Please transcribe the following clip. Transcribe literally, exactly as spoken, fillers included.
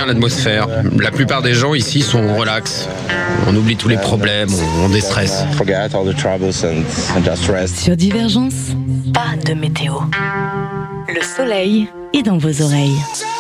bien l'atmosphère. La plupart des gens ici sont relax. On oublie tous les problèmes, on, on déstresse. Sur Divergence, pas de météo. Le soleil est dans vos oreilles.